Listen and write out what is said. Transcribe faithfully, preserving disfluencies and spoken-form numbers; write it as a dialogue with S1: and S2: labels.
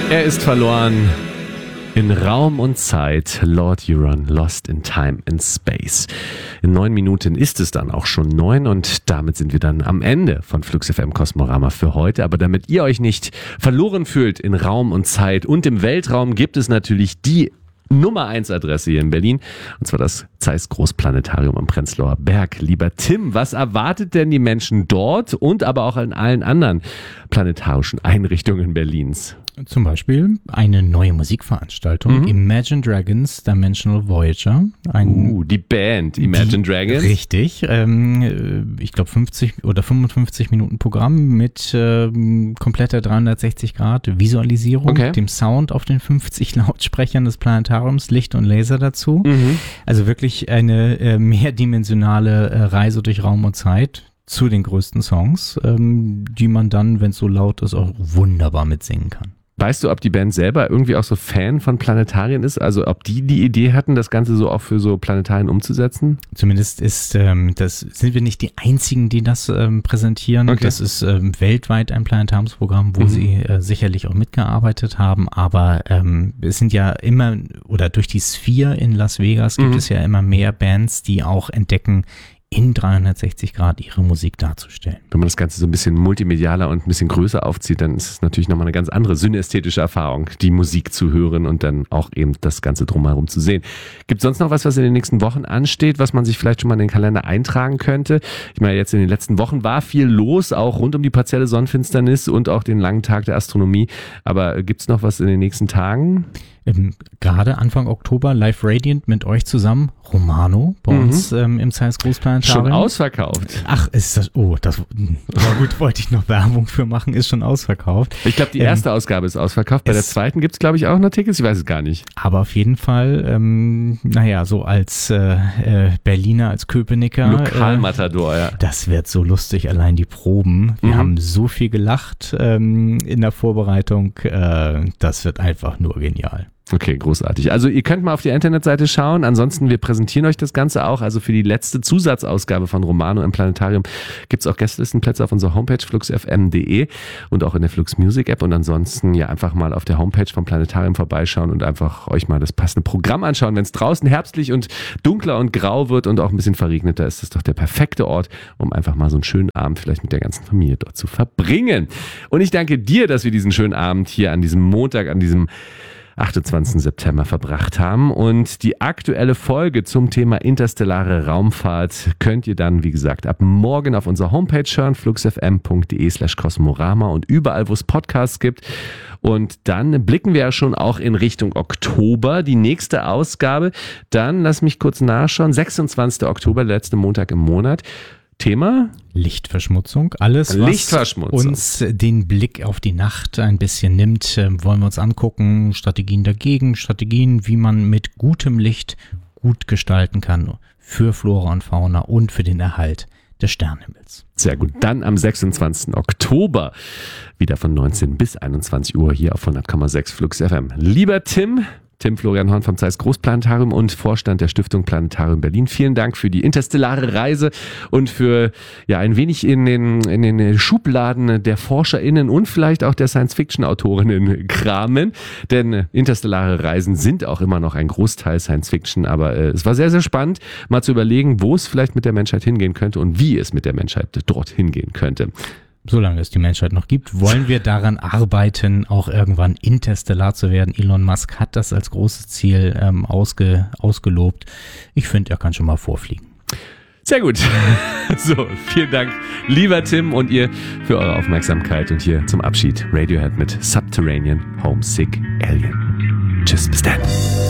S1: Er ist verloren in Raum und Zeit. Lord Huron, Lost in Time and Space. In neun Minuten ist es dann auch schon neun und damit sind wir dann am Ende von Flux F M Kosmorama für heute. Aber damit ihr euch nicht verloren fühlt in Raum und Zeit und im Weltraum, gibt es natürlich die Nummer eins Adresse hier in Berlin, und zwar das Zeiss Großplanetarium am Prenzlauer Berg. Lieber Tim, was erwartet denn die Menschen dort und aber auch in allen anderen planetarischen Einrichtungen Berlins?
S2: Zum Beispiel eine neue Musikveranstaltung, mhm. Imagine Dragons Dimensional Voyager. Ein,
S1: uh, die Band Imagine
S2: die,
S1: Dragons.
S2: Richtig. Ähm, ich glaube fünfzig oder fünfundfünfzig Minuten Programm mit ähm, kompletter dreihundertsechzig Grad Visualisierung,
S1: okay.
S2: dem Sound auf den fünfzig Lautsprechern des Planetariums, Licht und Laser dazu. Mhm. Also wirklich eine äh, mehrdimensionale äh, Reise durch Raum und Zeit zu den größten Songs, ähm, die man dann, wenn es so laut ist, auch wunderbar mitsingen kann.
S1: Weißt du, ob die Band selber irgendwie auch so Fan von Planetarien ist? Also ob die die Idee hatten, das Ganze so auch für so Planetarien umzusetzen?
S2: Zumindest ist ähm, das sind wir nicht die Einzigen, die das ähm, präsentieren. Okay. Das ist ähm, weltweit ein Planetariumsprogramm, wo mhm. sie äh, sicherlich auch mitgearbeitet haben. Aber ähm, es sind ja immer, oder durch die Sphere in Las Vegas gibt mhm. es ja immer mehr Bands, die auch entdecken, in dreihundertsechzig Grad ihre Musik darzustellen.
S1: Wenn man das Ganze so ein bisschen multimedialer und ein bisschen größer aufzieht, dann ist es natürlich nochmal eine ganz andere synästhetische Erfahrung, die Musik zu hören und dann auch eben das Ganze drumherum zu sehen. Gibt es sonst noch was, was in den nächsten Wochen ansteht, was man sich vielleicht schon mal in den Kalender eintragen könnte? Ich meine, jetzt in den letzten Wochen war viel los, auch rund um die partielle Sonnenfinsternis und auch den langen Tag der Astronomie. Aber gibt es noch was in den nächsten Tagen?
S2: Ähm, gerade Anfang Oktober Live Radiant mit euch zusammen, Romano, bei mhm. uns ähm, im Zeiss Großplanetarium.
S1: Schon ausverkauft.
S2: Ach, ist das, oh, das war gut, wollte ich noch Werbung für machen, ist schon ausverkauft.
S1: Ich glaube, die erste ähm, Ausgabe ist ausverkauft, bei der zweiten gibt es, glaube ich, auch noch Tickets, ich weiß es gar nicht.
S2: Aber auf jeden Fall, ähm, naja, so als äh, äh, Berliner, als Köpenicker.
S1: Lokalmatador,
S2: äh,
S1: ja.
S2: Das wird so lustig, allein die Proben. Wir mhm. haben so viel gelacht ähm, in der Vorbereitung, äh, das wird einfach nur genial.
S1: Okay, großartig. Also ihr könnt mal auf die Internetseite schauen. Ansonsten, wir präsentieren euch das Ganze auch. Also für die letzte Zusatzausgabe von Romano im Planetarium gibt's auch Gästelistenplätze auf unserer Homepage flux f m punkt d e und auch in der Flux Music App. Und ansonsten ja einfach mal auf der Homepage vom Planetarium vorbeischauen und einfach euch mal das passende Programm anschauen. Wenn es draußen herbstlich und dunkler und grau wird und auch ein bisschen verregneter, ist das doch der perfekte Ort, um einfach mal so einen schönen Abend vielleicht mit der ganzen Familie dort zu verbringen. Und ich danke dir, dass wir diesen schönen Abend hier an diesem Montag, an diesem achtundzwanzigsten September verbracht haben. Und die aktuelle Folge zum Thema interstellare Raumfahrt könnt ihr dann, wie gesagt, ab morgen auf unserer Homepage hören, flux f m punkt d e slash kosmorama und überall, wo es Podcasts gibt. Und dann blicken wir ja schon auch in Richtung Oktober, die nächste Ausgabe. Dann, lass mich kurz nachschauen, sechsundzwanzigsten Oktober, letzte Montag im Monat. Thema?
S2: Lichtverschmutzung. Alles, was
S1: Lichtverschmutzung.
S2: uns den Blick auf die Nacht ein bisschen nimmt, wollen wir uns angucken. Strategien dagegen, Strategien, wie man mit gutem Licht gut gestalten kann für Flora und Fauna und für den Erhalt des Sternenhimmels.
S1: Sehr gut. Dann am sechsundzwanzigsten Oktober wieder von neunzehn bis einundzwanzig Uhr hier auf hundert Komma sechs Flux F M. Lieber Tim, Tim Florian Horn vom Zeiss Großplanetarium und Vorstand der Stiftung Planetarium Berlin. Vielen Dank für die interstellare Reise und für ja ein wenig in den, in den Schubladen der ForscherInnen und vielleicht auch der Science-Fiction-Autorinnen kramen. Denn interstellare Reisen sind auch immer noch ein Großteil Science-Fiction. Aber äh, es war sehr, sehr spannend, mal zu überlegen, wo es vielleicht mit der Menschheit hingehen könnte und wie es mit der Menschheit dort hingehen könnte.
S2: Solange es die Menschheit noch gibt, wollen wir daran arbeiten, auch irgendwann interstellar zu werden. Elon Musk hat das als großes Ziel ähm, ausge, ausgelobt. Ich finde, er kann schon mal vorfliegen.
S1: Sehr gut. So, vielen Dank, lieber Tim und ihr, für eure Aufmerksamkeit. Und hier zum Abschied Radiohead mit Subterranean Homesick Alien. Tschüss, bis dann.